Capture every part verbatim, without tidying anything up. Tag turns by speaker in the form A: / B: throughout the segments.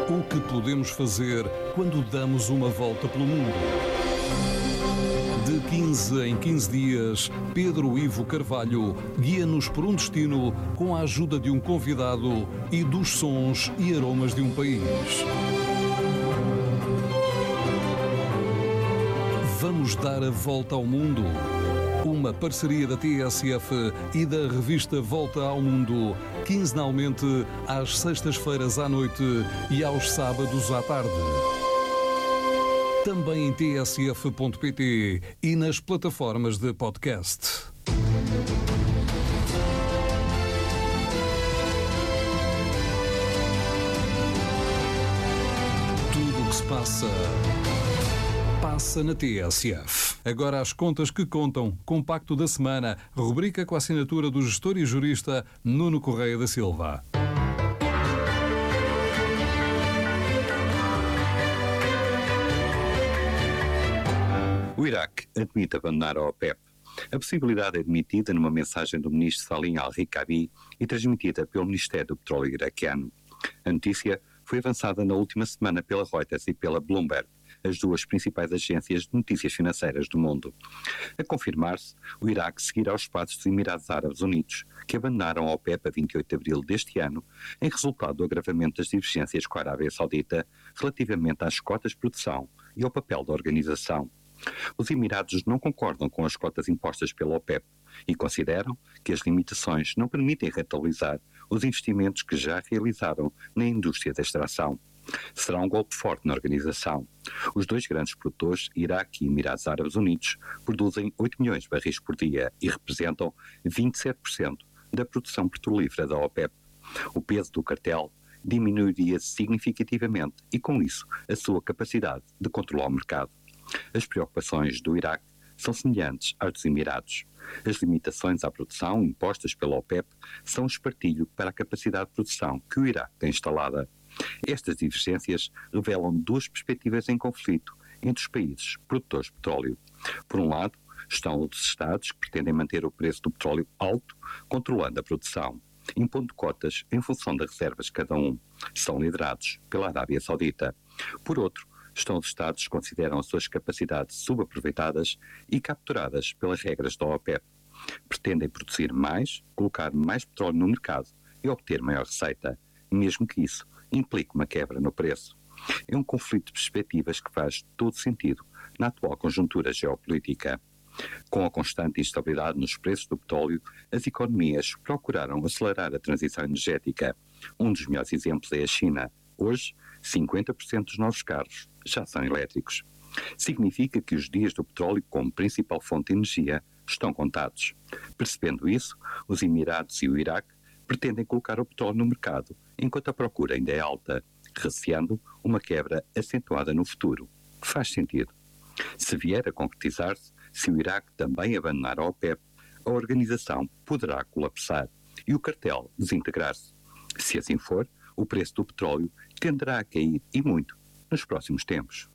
A: O que podemos fazer quando damos uma volta pelo mundo? De quinze em quinze dias, Pedro Ivo Carvalho guia-nos por um destino com a ajuda de um convidado e dos sons e aromas de um país. Vamos dar a volta ao mundo. Uma parceria da T S F e da revista Volta ao Mundo, quinzenalmente às sextas-feiras à noite e aos sábados à tarde. Também em t s f ponto p t e nas plataformas de podcast. Tudo o que se passa, passa na T S F. Agora as contas que contam, compacto da semana, rubrica com a assinatura do gestor e jurista Nuno Correia da Silva.
B: O Iraque admite abandonar a OPEP. A possibilidade é admitida numa mensagem do ministro Salim al-Rikabi e transmitida pelo Ministério do Petróleo iraquiano. A notícia foi avançada na última semana pela Reuters e pela Bloomberg, as duas principais agências de notícias financeiras do mundo. A confirmar-se, o Iraque seguirá os passos dos Emirados Árabes Unidos, que abandonaram a OPEP a vinte e oito de abril deste ano, em resultado do agravamento das divergências com a Arábia Saudita relativamente às cotas de produção e ao papel da organização. Os Emirados não concordam com as cotas impostas pela OPEP e consideram que as limitações não permitem rentabilizar os investimentos que já realizaram na indústria da extração. Será um golpe forte na organização. Os dois grandes produtores, Iraque e Emirados Árabes Unidos, produzem oito milhões de barris por dia e representam vinte e sete por cento da produção petrolífera da OPEP. O peso do cartel diminuiria significativamente e, com isso, a sua capacidade de controlar o mercado. As preocupações do Iraque são semelhantes às dos Emirados. As limitações à produção impostas pela OPEP são um espartilho para a capacidade de produção que o Iraque tem instalada. Estas divergências revelam duas perspectivas em conflito entre os países produtores de petróleo. Por um lado, estão os Estados que pretendem manter o preço do petróleo alto, controlando a produção, impondo cotas em função das reservas de cada um. São liderados pela Arábia Saudita. Por outro, estão os Estados que consideram as suas capacidades subaproveitadas e capturadas pelas regras da OPEP. Pretendem produzir mais, colocar mais petróleo no mercado e obter maior receita, mesmo que isso implique uma quebra no preço. É um conflito de perspectivas que faz todo sentido na atual conjuntura geopolítica. Com a constante instabilidade nos preços do petróleo, as economias procuraram acelerar a transição energética. Um dos melhores exemplos é a China. Hoje, cinquenta por cento dos novos carros já são elétricos. Significa que os dias do petróleo como principal fonte de energia estão contados. Percebendo isso, os Emirados e o Iraque pretendem colocar o petróleo no mercado enquanto a procura ainda é alta, receando uma quebra acentuada no futuro. Faz sentido. Se vier a concretizar-se, se o Iraque também abandonar a OPEP, a organização poderá colapsar e o cartel desintegrar-se. Se assim for, o preço do petróleo tenderá a cair, e muito, nos próximos tempos.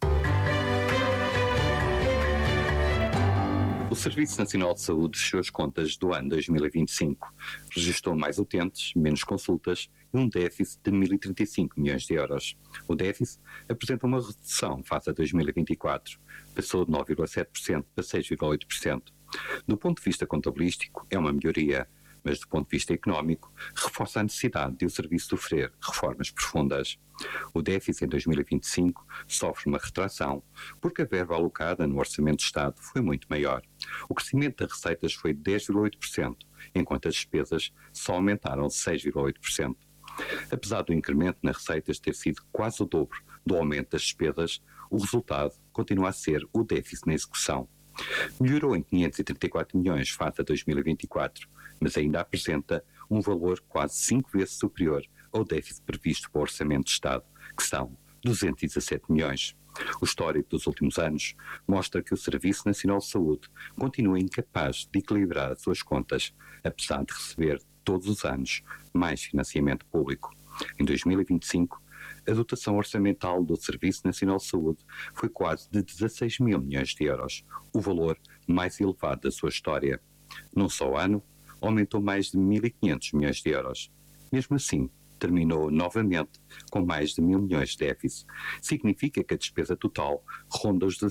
B: O Serviço Nacional de Saúde fechou as contas do ano dois mil e vinte e cinco. Registrou mais utentes, menos consultas e um déficit de mil e trinta e cinco milhões de euros. O déficit apresenta uma redução face a dois mil e vinte e quatro. Passou de nove vírgula sete por cento para seis vírgula oito por cento. Do ponto de vista contabilístico, é uma melhoria, mas do ponto de vista económico, reforça a necessidade de o serviço sofrer reformas profundas. O déficit em dois mil e vinte e cinco sofre uma retração, porque a verba alocada no Orçamento de Estado foi muito maior. O crescimento das receitas foi de dez vírgula oito por cento, enquanto as despesas só aumentaram seis vírgula oito por cento. Apesar do incremento nas receitas ter sido quase o dobro do aumento das despesas, o resultado continua a ser o déficit na execução. Melhorou em quinhentos e trinta e quatro milhões face a dois mil e vinte e quatro, mas ainda apresenta um valor quase cinco vezes superior ao déficit previsto para o Orçamento de Estado, que são duzentos e dezassete milhões. O histórico dos últimos anos mostra que o Serviço Nacional de Saúde continua incapaz de equilibrar as suas contas, apesar de receber todos os anos mais financiamento público. Em dois mil e vinte e cinco, a dotação orçamental do Serviço Nacional de Saúde foi quase de dezasseis mil milhões de euros, o valor mais elevado da sua história. Num só ano, aumentou mais de mil e quinhentos milhões de euros. Mesmo assim, terminou novamente com mais de mil milhões de déficit. Significa que a despesa total ronda os